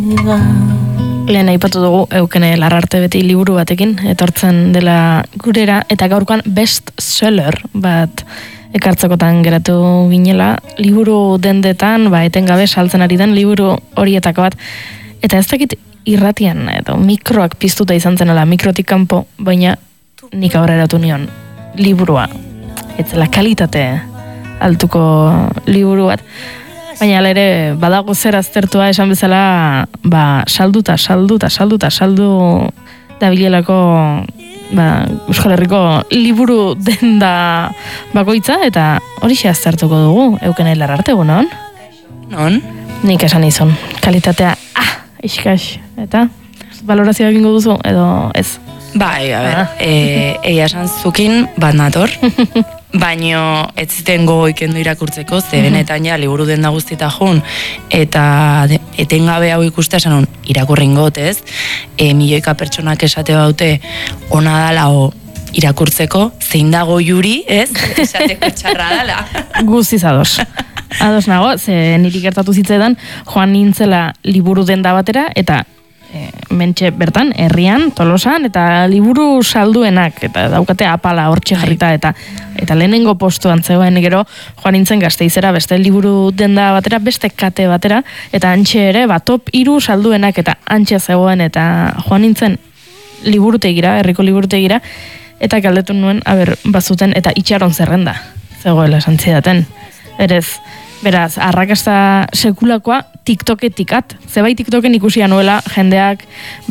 Lehen aipatu dugu Eukene Larrarte beti liburu batekin etortzen dela gurera, eta gaurkoan bestseller bat ekartzekotan geratu ginela, liburu dendetan, etengabe saltzen ari den liburu horietako bat, eta ez dakit irratian edo mikroak piztuta izan zenela, mikrotik kanpo, baina nik aurreratu nion liburua, etzela kalitate altuko liburu bat. Baina ere badago zer aztertua esan bezala, saldu dabilelako Euskal Herriko liburu denda bakoitza, eta hori xe aztertuko dugu, Eukene Larrarte, non? Non? Nik esan izun, kalitatea, iskas, eta balorazioa egingo duzu, edo ez? Bai, egia esan zukin bat nator, baino ez ziten gogoikendu irakurtzeko, ze benetan ja liburu denda guztita jun, eta etengabe hau ikuste esan irakurringot, ez? Milioika pertsonak esate baute ona dala irakurtzeko, zein dago juri, ez? Esateko txarra dala. Guztiz ados. Ados nago, ze niri gertatu zitzaidan, joan nintzela liburu denda batera, eta mentxe bertan, herrian, Tolosan, eta liburu salduenak, eta daukate apala hortxe jarrita, eta lehenengo postuan zegoen gero, joan nintzen Gasteizera, beste liburu denda batera, beste kate batera, eta antxe ere, top 3 salduenak, eta antxe zegoen, eta joan nintzen liburutegira, herriko liburutegira, eta galdetu nuen, bazuten, eta itxaron zerrenda, zegoela esan zidaten. Beraz, arrakasta sekulakoa TikToketikat. Zebai TikToken ikusia nuela jendeak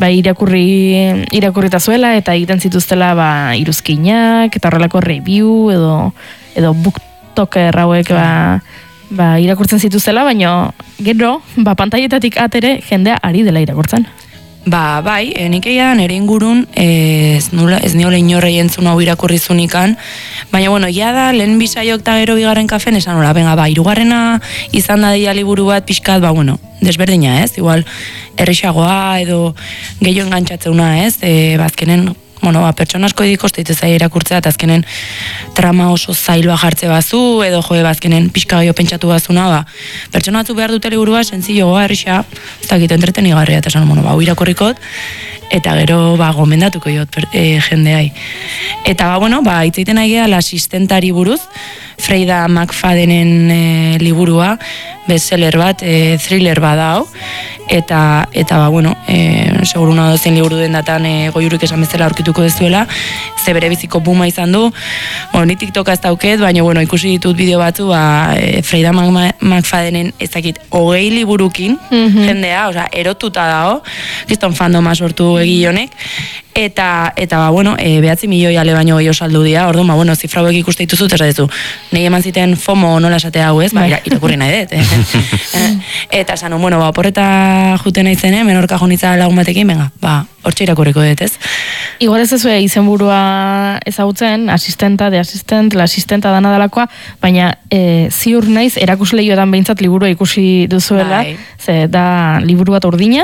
irakurrita zuela eta egiten zituztela iruzkinak eta horrelako review edo booktoker hauek irakurtzen zituztela, baina gero pantaietatik atere jendea ari dela irakurtzen. Bai, nik egia da nire ingurun ez niola inorrei entzun hau irakurrizunikan, baina egia da lehen bisaiok eta gero bigarren kafen esan hola, hirugarrena izan da dia liburu bat pixkat, desberdina, ez? Igual errixagoa edo gehiago engantxatzeuna, ez? Bazkenen, pertsona asko edikoste zaila irakurtzea, eta azkenen trama oso zailua jartze bazu, edo bazkenen pixka gehiago pentsatu bazuna, pertsona batzu behar dute liburua, sentzilloa, errixa, ez dakit entretenigarria, eta esan, irakurrikot, eta gero, gomendatuko jot jendeai. Eta, itzaiten nahi geha, asistentari buruz, Freida McFadenen liburua, bestseller bat, thriller bat dao, eta seguru nago zen liburu dendatan goiurik esan bezala aurkituko dezuela, ze bere biziko buma izan du, ni TikToka ez dauket, baina ikusi ditut bideo batzu, Freida McFadenen ezakit 20 liburukin, jendea, erotuta dao, kriston fandoma sortu egionek, eta 9 milioi ale baino gehiago saldu dira, orduan, zifra hauek ikuste dituzut, ez dezu, nahi eman ziten FOMO nola esatea hau ez, irakurri nahi dut, eta esan, oporreta juten nahi zen, menorka jonitza lagun batekin, hortxe irakurriko dut, ez? Igual ez ezue izenburua ezagutzen, asistenta, de asistent, la asistenta dana dalakoa, baina ziur naiz, erakusleioetan behintzat liburua ikusi duzuela, ze da liburu bat urdina,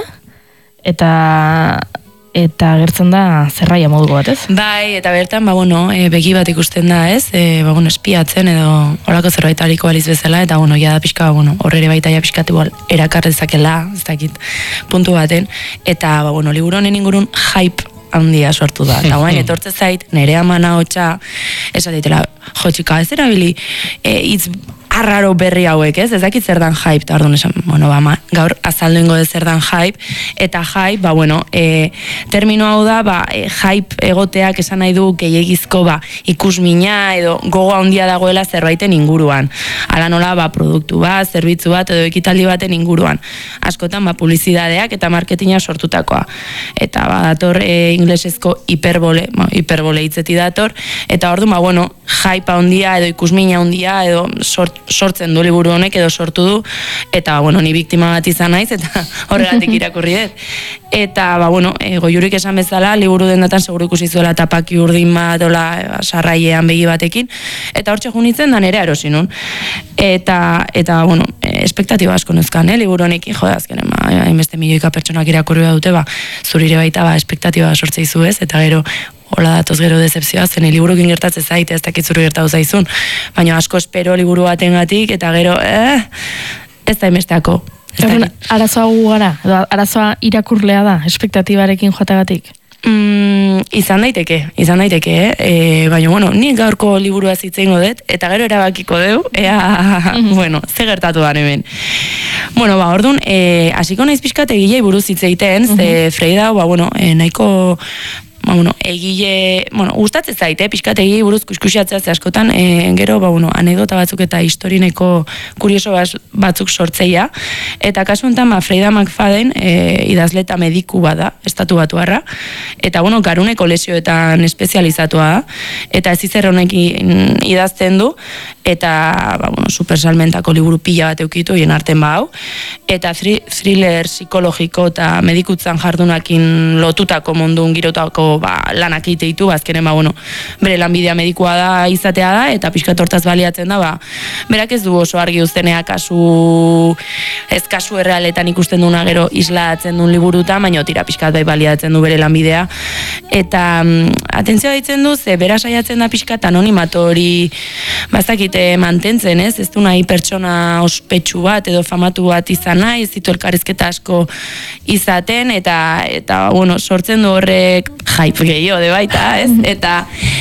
eta gertzen da zerraia moduko bat, ez? Bai, eta bertan, begi bat ikusten da, ez? Espiatzen edo horako zerbait aliko baliz bezala, eta ja da pixka, horrere baita ja pixkat igual erakarrezakela, ez dakit, puntu baten, eta liburu honen ingurun hype handia sortu da. Eta etortze zait, nire amana hotxa, esatitela, txika, ez erabili, hitz arraro berri hauek, ez? Ez dakit zer dan hype, eta orduan esan, gaur azaldu ingo de zer dan hype, eta hype, termino hau da, hype egoteak esan nahi du gehiagizko, ikusmina edo gogo handia dagoela zerbaiten inguruan. Hala nola, produktu bat, zerbitzu bat, edo ekitaldi baten inguruan. Askotan, publizidadeak eta marketina sortutakoa. Eta, dator, inglesezko hiperbole hitzeti dator, eta orduan, hype handia, edo ikusmina handia, edo sortzen du liburu honek edo sortu du, eta ni biktima bat izan naiz, eta horregatik irakurri dut. Eta goiurik esan bezala, liburu dendatan seguru ikusi zuela tapaki urdin bat, sarraiean begi batekin, eta hortxe junitzen da nere erosi nun. Eta espektatiba asko nuzkan, liburu honekin, azkenen, hainbeste milioika pertsonak irakurri dute, zurire baita espektatiba sortzei zu ez, eta gero hola datoz gero decepzioa, zen liburukin gertatzen zaite, ez dakit zuri gertatu zaizun, baina asko espero liburu batengatik, eta gero, ez da hainbesteako. Arazoa gara, arazoa irakurlea da, espektatibarekin joategatik. Izan daiteke, baina, bueno, nik gaurko liburua zitzeingo dut, eta gero erabakiko deu, bueno, ze gertatu da hemen. Bueno, orduan, hasiko naiz pixkat egilei buruz hitzeiten, ze Freida, bueno, nahiko egile, gustatzen zaite, pixkat egile buruz kuskusiatzea ze askotan, gero, anekdota batzuk eta historineko kurioso batzuk sortzeia, eta kasu enten, Freida McFadden idazle eta mediku bada, estatu batuarra, eta, garuneko lesioetan espezializatua da, eta ez izer honekin idazten du, eta, supersalmentako liburu pila bat eukitu, hien arten hau, eta thriller psikologiko eta medikutzan jardunakin lotutako mundun girotako lanak egiteitu, azkenen bere lanbidea medikua da izatea da, eta pixkat hortaz baliatzen da, berak ez du oso argi uztenea kasu errealetan ikusten duna gero islatzen duen liburuta, baina tira pixkat bai baliatzen du bere lanbidea, eta atentzioa ditzen du, ze bera saiatzen da pixkat anonimato hori bazakite mantentzen, ez du nahi pertsona ospetsu bat edo famatu bat izan nahi, ez ditu elkarrizketa asko izaten, eta sortzen du horrek hype gehiago de baita, ez? Eta,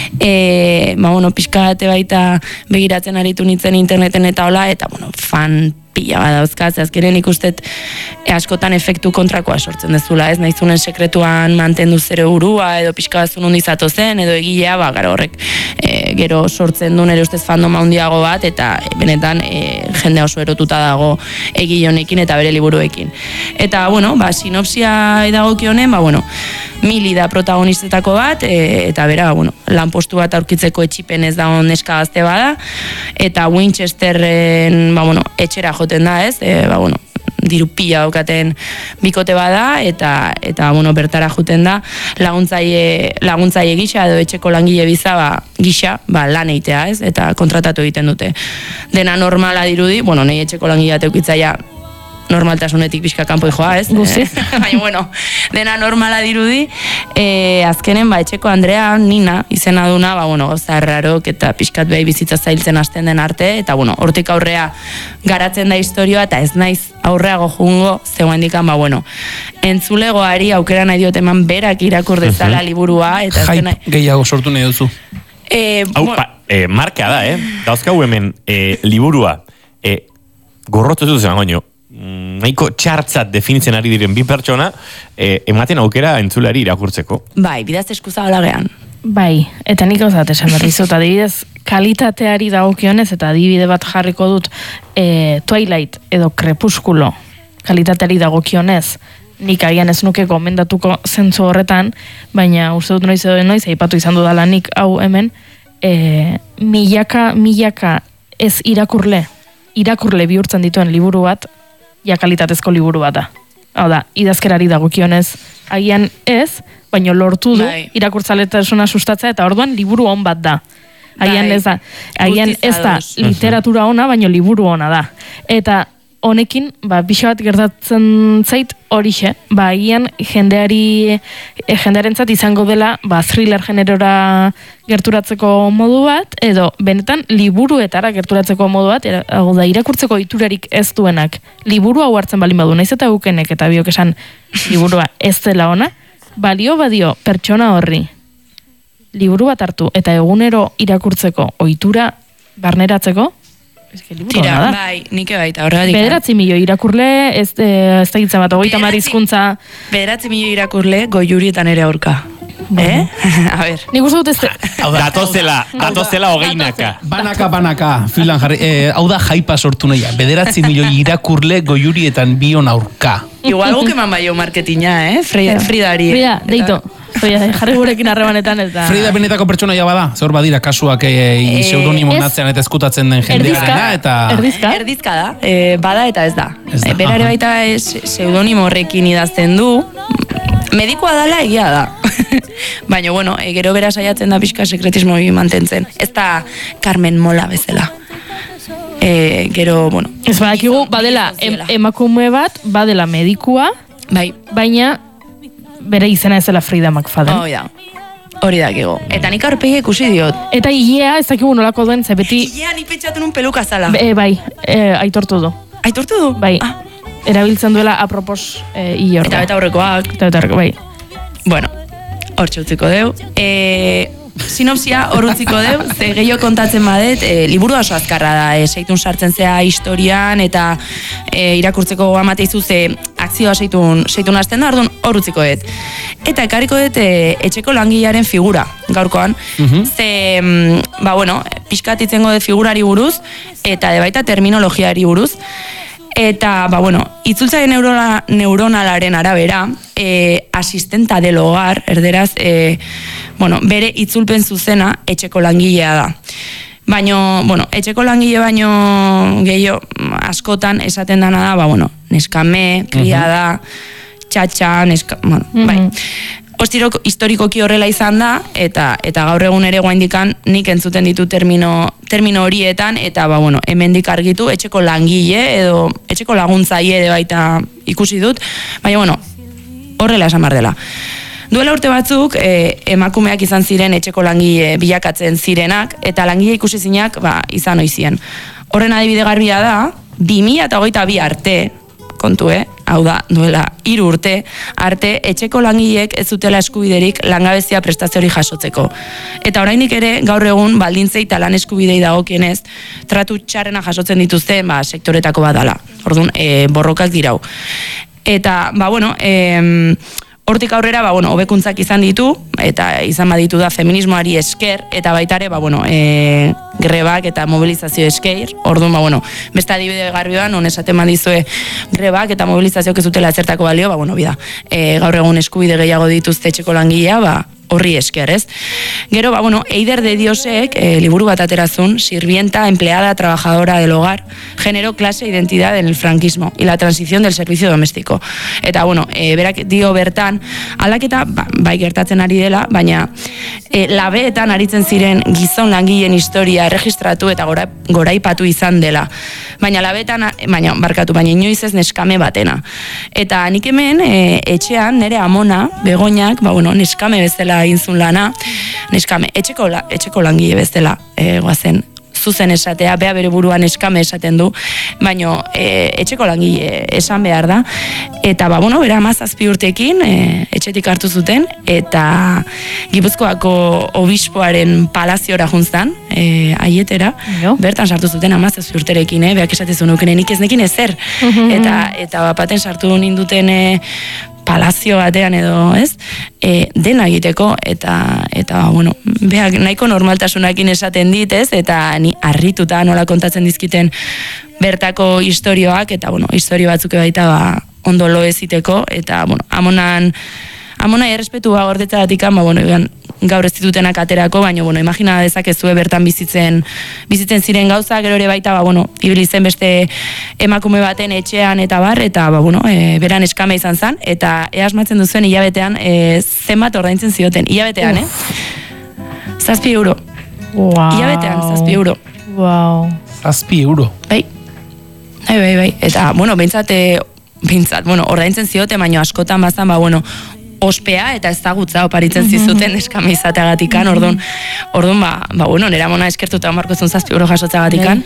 pixkate baita begiratzen aritu nintzen interneten eta hola, eta, fan pila badauzkaz, azkenen ikustet askotan efektu kontrakoa sortzen dezula, ez? Nahizunen sekretuan mantendu zere burua, edo pixka bazun hundizatu zen, edo egilea, gara horrek gero sortzen du nire ustez fandoma handiago bat, eta benetan jende oso erotuta dago egile honekin eta bere liburuekin. Eta, sinopsia edagoki honen, Mili da protagonistetako bat, eta bera, lanpostu bat aurkitzeko etxipen ez da neska gazte bada, eta Winchesterren, etxera joten da, ez? Diru pila daukaten bikote bada, eta bertara juten da, laguntzaile gisa, edo etxeko langile biza, gisa, lan eitea, ez? Eta kontratatu egiten dute. Dena normala dirudi, nahi etxeko langile teukitzaia, normaltasunetik pixka kanpoi joa, ez? Baina, dena normala dirudi, azkenen, etxeko Andrea, Nina, izena duna, gauza errarok eta pixkat behi bizitza zailtzen hasten den arte, eta, hortik aurrea garatzen da historioa, eta ez naiz aurreago jungo, zegoen dikan, entzulegoari aukera nahi diot eman berak irakur dezala liburua, eta hype gehiago sortu nahi duzu. Marka da, dauzkau hemen liburua, gorrotu ez zen, nahiko txartzat definitzen ari diren bi pertsona, ematen aukera entzulari irakurtzeko. Bai, bidaz eskuza hola gehan. Bai, eta nik gauzat esan berri zut, adibidez, kalitateari dagokionez, eta adibide bat jarriko dut, Twilight edo Crepúsculo kalitateari dagokionez, nik agian ez nuke gomendatuko zentzu horretan, baina uste dut noiz edo noiz, aipatu izan dudala nik hau hemen, milaka ez irakurle bihurtzen dituen liburu bat, kalitatezko liburu bat da. Hau da, idazkerari dagokionez agian ez, baina lortu du irakurtzaletasuna sustatzea, eta orduan liburu on bat da. Agian ez da literatura ona, baina liburu ona da. Eta honekin, pixa bat gertatzen zait horixe, agian jendearentzat izango dela thriller generora gerturatzeko modu bat, edo benetan liburuetara gerturatzeko modu bat, hau da, irakurtzeko iturarik ez duenak, liburu hau hartzen balin badu, naiz eta gukenek eta biok esan liburua ez dela ona, badio pertsona horri liburu bat hartu eta egunero irakurtzeko ohitura barneratzeko, tira, bai, nike baita, horregatik. 9 milioi irakurle, ez da gitzen bat, 30 hizkuntza. 9 milioi irakurle, Goiurietan ere aurka. A ber. Nik uste dut ez... Datozela hogeinaka. Banaka, filan jarri. Hau da jaipa sortu nahi. 9 milioi irakurle Goiurietan bion aurka. Igual guk eman baio marketina, Fridari. Frida, deito. Jarri gurekin harremanetan eta... Frida benetako pertsonaia bada, zor badira kasuak pseudonimo natzean eta eskutatzen den jendearena eta... Erdizka da, bada eta ez da. Berare baita pseudonimo horrekin idazten du, medikoa dala egia da. Baina, gero bera saiatzen da pixka sekretismo mantentzen. Ez da Carmen Mola bezala. Gero, ez badakigu, badela emakume bat, badela medikua, baina bere izena ez dela Freida McFadden. Hori dakigu. Eta nik aurpegi ikusi diot. Eta hilea, ez dakigu nolako duen, ze beti... Hilea ni pentsatu nun peluka zala. Bai, aitortu du. Aitortu du? Bai. erabiltzen duela apropos iorra. Eta aurrekoak. Eta aurrekoak, bai. Bueno, hor txutziko deu. Sinopsia hor utziko deu, ze gehiago kontatzen badet, liburu oso azkarra da, seitun sartzen zea historian, eta irakurtzeko amateizu ze akzioa seitun hasten da, orduan hor utziko dut. Eta ekarriko dut etxeko langilearen figura, gaurkoan, ze, pixkatitzen dut figurari buruz, eta baita terminologiari buruz, eta, itzultzaren neuronalaren arabera, asistenta del hogar, erderaz, bere itzulpen zuzena etxeko langilea da. Baina, etxeko langile baino gehiago askotan esaten dana da, neskame, kriada, txatxa, bai. Historikoki horrela izan da, eta gaur egun ere guaindikan nik entzuten ditu termino horietan, eta hemendik argitu etxeko langile edo etxeko laguntzaile ere baita ikusi dut, baina horrela esan behar dela. Duela urte batzuk, emakumeak izan ziren etxeko langile bilakatzen zirenak, eta langile ikusi zinak izan oizien. Horren adibide garbia da, 2022 arte, kontu, hau da, duela 3 urte, arte etxeko langileek ez zutela eskubiderik langabezia prestazioari jasotzeko. Eta oraindik ere, gaur egun, baldintzei eta lan eskubidei dagokienez, tratu txarrena jasotzen dituzte, sektoretako badala. Orduan, borrokak dirau. Eta, hortik aurrera, hobekuntzak izan ditu, eta izan baditu da feminismoari esker, eta baitare, grebak eta mobilizazio esker, orduan, beste adibide garbioan, esaten badizue grebak eta mobilizazioak ez dutela ezertako balio, bida, gaur egun eskubide gehiago dituzte etxeko langilea, horri esker, ez? Gero, Eider de Diosek, liburu bat aterazun, sirvienta, empleada, trabajadora del hogar, género, clase, identidad en el franquismo y la transición del servicio doméstico. Eta, berak dio bertan, aldaketa, bai gertatzen ari dela, baina labeetan aritzen ziren gizon langileen historia erregistratu eta goraipatu izan dela. Baina labeetan, baina inoiz ez neskame batena. Eta nik hemen, etxean, nire amona, Begoñak, neskame bezala inzun lana, neskame, etxeko langile bezala, guazen, zuzen esatea, bea bere buruan eskame esaten du, baino etxeko langile esan behar da, eta bera 17 urtekin etxetik hartu zuten, eta Gipuzkoako obispoaren palaziora juntzan, aietera, bertan sartu zuten 17 urterekin, beak esatezun ukene, nik ez nekin ezer, eta bapaten sartu ninduten palazio batean edo, ez? Dena egiteko, eta beak nahiko normaltasunakin esaten dit, ez? Eta ni harrituta nola kontatzen dizkiten bertako istorioak, eta, istorio batzuk baita ondo lo eziteko, eta, amona errespetua gordetzadatik, gaur ez ditutenak aterako, baina, imagina dezakezue bertan bizitzen ziren gauza, gero ere baita, ibili zen beste emakume baten etxean eta bar, eta, beran eskame izan zen, eta asmatzen duzuen hilabetean, zenbat ordaintzen zioten, hilabetean, 7 euro. Wow. Hilabetean, 7 euro. Wow. 7 euro. Bai. Eta, behintzat, ordaintzen zioten, baina askotan bazan, ospea eta ezagutza oparitzen zizuten eskame izateagatikan, orduan, nera mona eskertuta marko zuen 7 euro jasotzagatikan,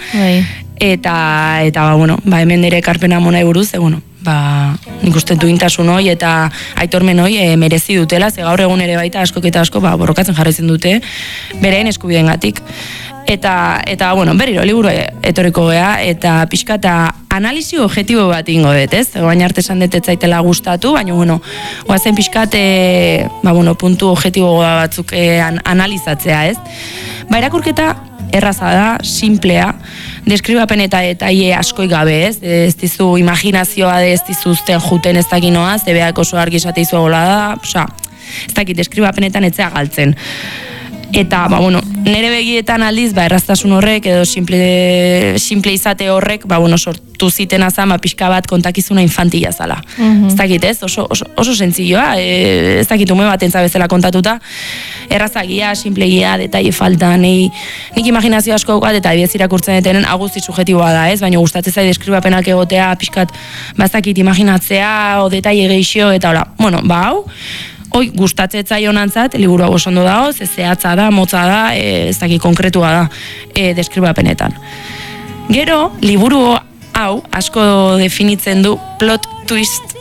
eta hemen nire ekarpena monai buruz, nik uste duintasun hoi eta aitormen hoi merezi dutela, ze gaur egun ere baita askok eta asko borrokatzen jarraitzen dute, bereen eskubideengatik. Eta berriro, liburu etoriko gea, eta pixka eta analisi objektibo bat ingo dut, ez? Baina arte esan dut ez zaitela gustatu, baina, oazen pixka puntu objektibo batzuk analizatzea, ez? Irakurketa erraza da, simplea, deskribapen eta detaile askoi gabe, ez? Ez dizu imaginazioa, ez dizuzten juten ez dakinoa, zebeak oso argi esate izu gola da, ez dakit, deskribapenetan etzea galtzen. Eta, nire begietan aldiz, erraztasun horrek, edo simple izate horrek, sortu ziten azan, pixka bat kontakizuna infantila zala. Ez dakit, ez? Oso sentzioa, ez dakit ume bat entzabezela kontatuta, errazagia, simplegia, detaile falta, nik imaginazio asko dukat, eta ebiez irakurtzen detenen aguzti subjetiboa da, ez? Baina gustatzen zai deskribapenak egotea, pixkat, bazakit imaginatzea, o detaile geixio, eta hola, hau, hoi, gustatzen zaionantzat, liburu hau oso ondo dago, zehatza da, motza da, ez dakit konkretua da deskribapenetan. Gero, liburu hau asko definitzen du plot twist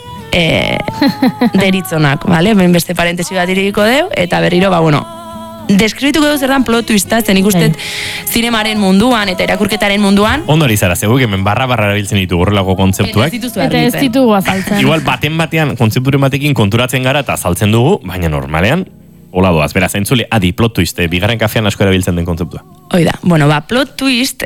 deritzonak, vale? Ben beste parentesi bat irikiko deu, eta berriro, deskribituko du zer dan plot twista, zen ikustet zinemaren munduan eta irakurketaren munduan. Ondo ari zara, zegoek hemen barra erabiltzen ditu horrelako kontzeptuak. Eta ez ditugu azaltzen. Igual batean, kontzepturen batekin konturatzen gara eta azaltzen dugu, baina normalean, hola doaz, beraz, entzule, adi, plot twist, bigarren kafean asko erabiltzen den kontzeptua. Oida, plot twist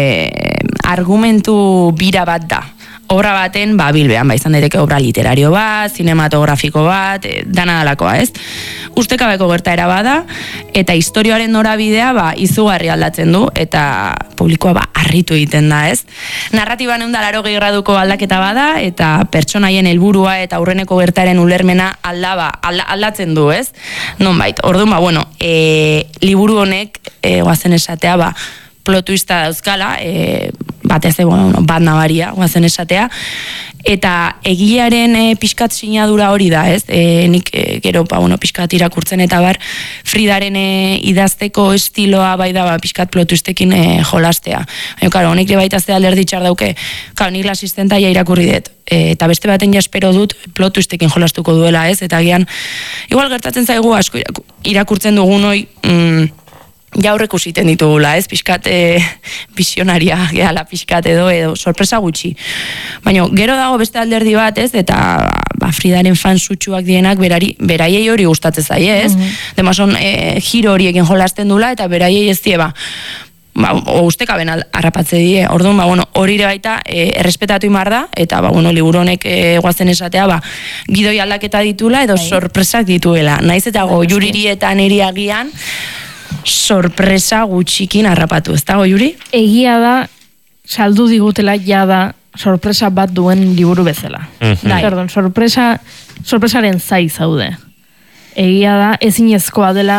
argumentu bira bat da. Obra baten, bilbean, izan daiteke obra literario bat, zinematografiko bat, dana dalakoa, ez? Ustekabeko gertaera bada, eta historioaren norabidea, izugarri aldatzen du, eta publikoa, harritu egiten da, ez? Narratiban 180 graduko aldaketa bada, eta pertsonaien helburua eta aurreneko gertaeren ulermena aldatzen du, ez? Nonbait, orduan, liburu honek, guazen esatea, plot twista dauzkala, batez bat nabaria, guazen esatea, eta egilearen pixkat sinadura hori da, ez? Nik gero, pixkat irakurtzen eta Fridaren idazteko estiloa bai da, pixkat plot twistekin jolastea. Baina, honek baita ze alderdi txar dauke, nik asistentaia irakurri dut, eta beste baten espero dut plot twistekin jolastuko duela, ez? Eta gian, igual gertatzen zaigu asko irakurtzen dugun hoi, jaurrek usiten ditugula, ez? Pixkat visionaria gehala pixkat edo sorpresa gutxi. Baina, gero dago beste alderdi bat, ez? Eta Fridaren fan sutsuak dienak beraiei hori gustatzen zaie, ez? Demason, giro horiekin jolasten dula, eta beraiei ez die, ustekaben harrapatze die. Orduan, hori ere baita errespetatu imar da, eta liburu honek guazen esatea, gidoi aldaketa ditula, edo sorpresak dituela. Naiz eta goiuriri eta niri agian, sorpresa gutxikin harrapatu, ez dago, Juri? Egia da, saldu digutela jada sorpresa bat duen liburu bezala. Perdón, sorpresaren zai zaude. Egia da, ezinezkoa dela,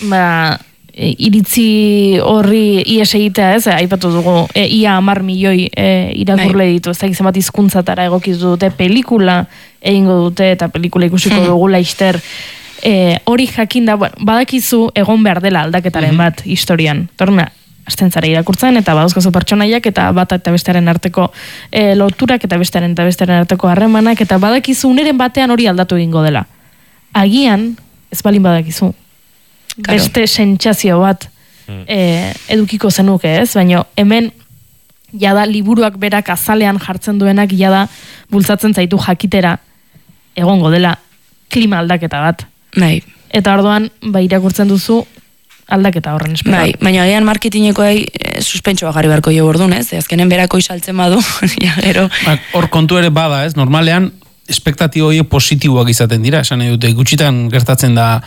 iritzi horri ies egitea, ez? Aipatu dugu, ia 10 milioi irakurle ditu, ez da gizan bat hizkuntzatara egokizu dute, pelikula egingo dute, eta pelikula ikusiko dugu laister, hori jakinda, badakizu egon behar dela aldaketaren bat historian. Torna, hasten zara irakurtzen, eta badauzkazu pertsonaiak, eta bat eta bestearen arteko loturak, eta bestearen arteko harremanak, eta badakizu uneren batean hori aldatu egingo dela. Agian, ez balin badakizu. Beste sentsazio bat edukiko zenuke, ez? Baina hemen, jada liburuak berak azalean jartzen duenak, jada bultzatzen zaitu jakitera egongo dela klima aldaketa bat. Bai. Eta orduan, irakurtzen duzu aldaketa horren espero. Bai, baina agian marketingekoei suspentsoa jarri beharko jo ordun, ez? Azkenen berako saltzen badu, gero. Hor kontu ere bada, ez? Normalean, espektatio horiek positiboak izaten dira, esan nahi dute, gutxitan gertatzen da,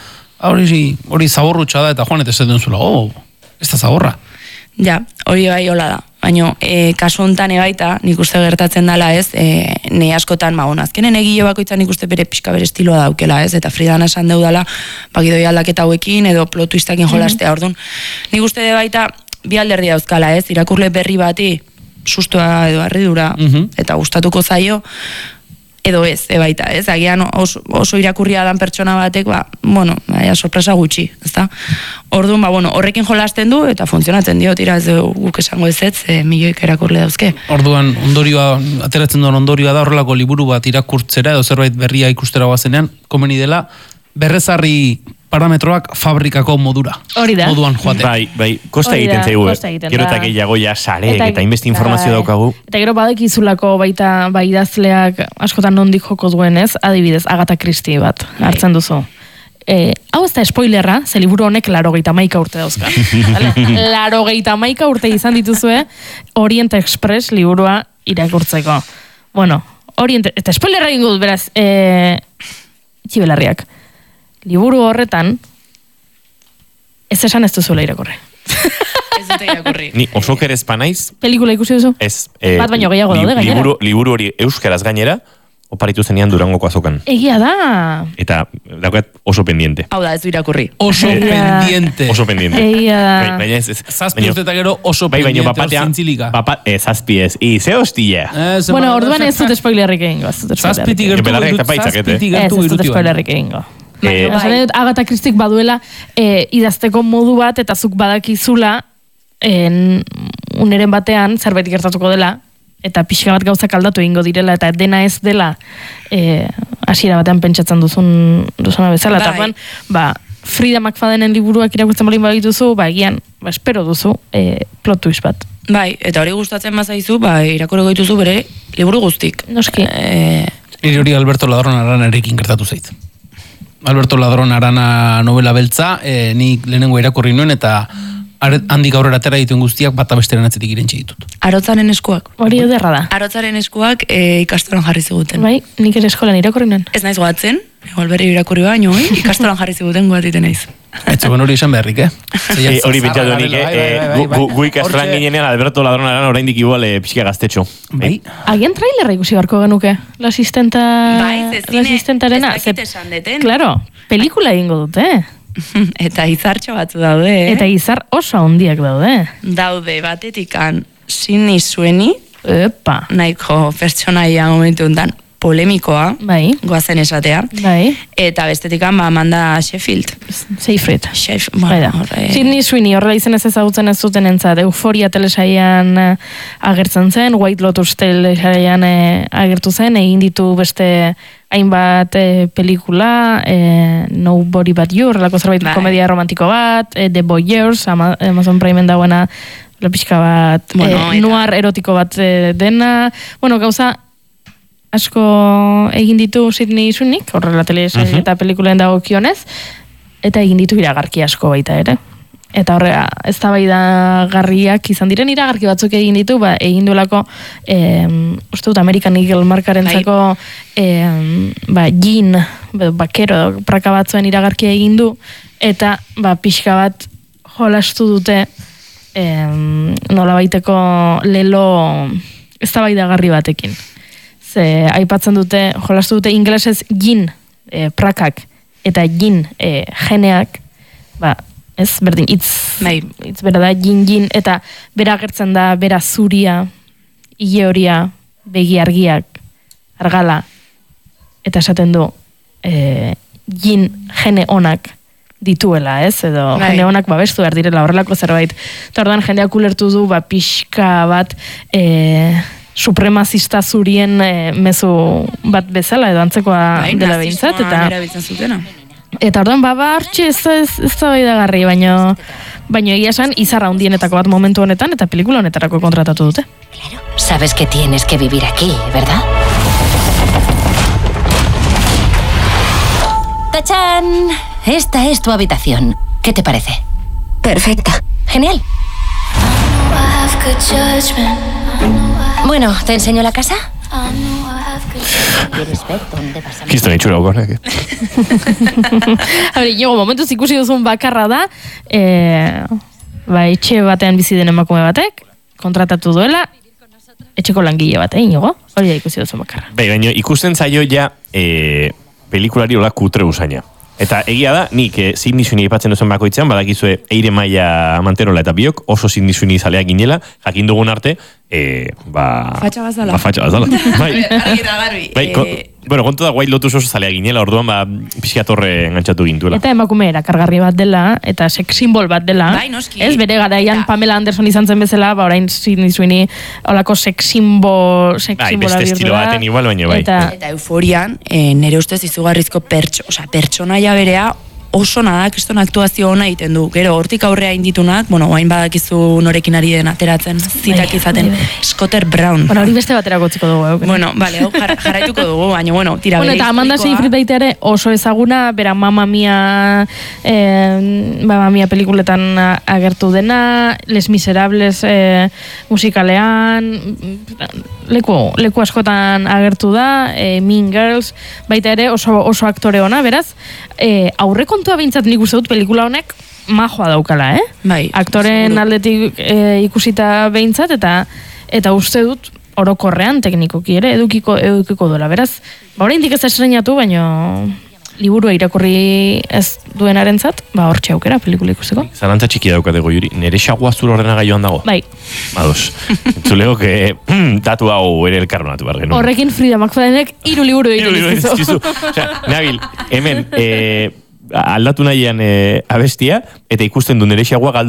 hori zaborrutxa da, eta joan eta esaten zula, ez da zaborra. Ja, hori bai hola da. Baina, kasu honetan ebaita, nik uste gertatzen dela, ez, nei askotan, azkenen egile bakoitzan nik uste bere pixka bere estiloa daukela, ez, eta Fridan esan deudala, gidoi aldaketa hauekin, edo plot twistakin jolastea, orduan. Nik uste baita, bi alderdi dauzkala, ez, irakurle berri bati, sustoa edo harridura, eta gustatuko zaio, edo ez, ebaita, ez, agian oso irakurria dan pertsona batek, sorpresa gutxi, ez da? Orduan, horrekin jolasten du, eta funtzionatzen dio, tira, ez guk esango ez, milioik irakurle dauzke. Orduan, ateratzen duen ondorioa da, horrelako liburu bat irakurtzera, edo zerbait berria ikustera guazenean, komeni dela, berrezarri parametroak fabrikako modura. Hori da. Moduan joate. Bai, kosta egiten zaigu. Gero eta gehiago ja sareek eta inbeste informazio daukagu. Eta gero badekizulako baita idazleak askotan nondik joko duen, ez? Adibidez, Agatha Christie bat hartzen duzu. Hau ez da spoilerra, ze liburu honek 81 urte dauzka. 81 urte izan dituzue Orient Express liburua irakurtzeko. Eta spoilerra egingo dut, beraz, Txibelarriak. Liburu horretan, ez esan ez duzuela irakurri. Ez dute irakurri. Ni oso kerez panaiz. Pelikula ikusi duzu? Ez. Bat baino gehiago daude gainera. Liburu hori euskaraz gainera, oparitu zenean Durangoko azokan. Egia da. Eta daukat oso pendiente. Hau da, ez du irakurri. Oso pendiente. Oso pendiente. Egia da. Baina ez. Zazpi urte eta gero oso pendiente zintzilika. Zazpi ez. Ze hostia. Orduan ez dut spoilerrik egingo. Zazpitik gertu ez dut spoilerrik egingo. Agatha Christiek baduela idazteko modu bat, eta zuk badakizula uneren batean zerbait gertatuko dela, eta pixka bat gauzak aldatu egingo direla, eta dena ez dela hasiera batean pentsatzen duzuna bezala, eta Bai. Frida McFadenen liburuak irakurtzen balin badituzu, egian, espero duzu plot twist bat. Bai, eta hori gustatzen bazaizu, irakurriko dituzu bere liburu guztik. Noski. Niri hori Alberto Ladron Aranarekin gertatu zait. Alberto Ladron Arana novela beltza, nik lehenengo irakurri nuen, eta handik aurrera atera dituen guztiak bata besteren atzetik irentxe ditut. Arotzaren eskuak. Hori ederra da. Arotzaren eskuak ikastolan jarri ziguten. Bai, nik ere eskolan irakurri nuen. Ez naiz goatzen, igual berri irakurri baino, ikastolan jarri ziguten goatiten naiz. Etzegoen hori esan beharrik, Hori pentsatu nik, gu ikastolan ginenean Alberto Ladron Arana oraindik igual pixka gaztetxo. Bai. Agian trailerra ikusi barko genuke, la asistentarena. ez dakit esan deten. Claro, pelikula egingo dute, Eta izartxo batzu daude, Eta izar oso handiak daude. Daude batetikan Sidney Sweeney, Epa. nahiko pertsonaia momentu enten polemikoa, Bai, goazen esatea, bai. eta bestetikan Amanda Sheffield. Seyfried. Bai da. Horre... Sidney Sweeney horrela izenez ezagutzen ez zuten entzat. Euphoria telesaian agertzen zen, White Lotus telesaian agertu zen, egin ditu beste hainbat pelikula, Nobody But You, horrelako zerbait komedia romantiko bat, The Voyeurs, Amazon Primen dagoena, pixka bat, noir erotiko bat dena, gauza asko egin ditu Sidney Sweeney, horrela telesail eta pelikulen dagokionez, eta egin ditu iragarki asko baita ere. Eta horrela, eztabaidagarriak izan diren iragarki batzuk egin ditu, egin duelako, uste dut American Eagle markarentzako jean, bakero, praka batzuen iragarki egin du, eta pixka bat jolastu dute nolabaiteko lelo eztabaidagarri batekin. Ze aipatzen dute, jolastu dute ingelesez jean prakak eta jean geneak, ez, berdin, hitz bera da, jean, eta bera agertzen da, bera zuria, ile horia, begi argiak, argala, eta esaten du, jean gene onak dituela, ez, edo jende onak babestu behar direla horrelako zerbait. Eta ordan jendeak ulertu du, pixka bat, supremazista zurien mezu bat bezala, edo antzekoa dela behintzat, eta ordan, hartxe ez da baidagarri, baino egia esan, izarra hundienetako bat momentu honetan, eta pelikula honetarako kontratatu dute. Claro, sabes que tienes que vivir aquí, ¿verdad? ¡Tachán! Esta es tu habitación. ¿Qué te parece? Perfecta. Genial. Bueno, ¿te enseño la casa? Kiston itxura okorrak. Jogo, momentuz ikusi duzun bakarra da, etxe batean bizi den emakume batek, kontratatu duela, etxeko langile bat, Inigo? Hori ikusi duzun bakarra. Baina ikusten zaio ja pelikulari hola kutre usaina. Eta egia da, nik Sidney Sweeney aipatzen duzuen bakoitzean, badakizue Eire Maia Manterola eta biok, oso Sidney Sweeney zaleak ginela, jakin dugun arte, fatxa bazala. Fatxa bazala. Bai, kontu da, White Lotus oso zaleak ginela, orduan piskiatorre engantzatu gintuela. Eta emakume erakargarri bat dela, eta sex simbol bat dela. Bai, noski. Ez, bere garaian Pamela Anderson izan zen bezala, orain Sidney Sweeney olako sex simbola beste estilo baten igual, baina bai. Eta Euforian, nire ustez izugarrizko pertsonaia berea oso nada, kriston aktuazio ona egiten du. Gero, hortik aurrea inditunak, hain badakizu norekin ari den ateratzen, zitak izaten, Scotter Brown. Hori beste batera gotziko dugu. Bale, jarraituko dugu, baina, tira bere eta Amanda Seyfried baita ere oso ezaguna, bera Mamma Mia pelikuletan agertu dena, Les Miserables musikalean, leku askotan agertu da, Mean Girls, baita ere oso aktore ona, beraz, aurrekontua bintzat nik uste dut pelikula honek majoa daukala, Bai. Aktoren aldetik ikusita behintzat, eta uste dut orokorrean teknikoki ere edukiko duela. Beraz, oraindik ez estrenatu, baino liburua irakurri ez duenarentzat, hortxe aukera pelikula ikusteko. Zalantza txiki daukatego, Juri. Nere xagua zure ordenagailuan dago? Bai. Ados. Zulego, datu hau ere elkarronatu behar genuen. Horrekin Frida McFadenek 3 liburu egiten dizkizu. Nabil, hemen aldatu nahian abestia, eta ikusten du nere xagua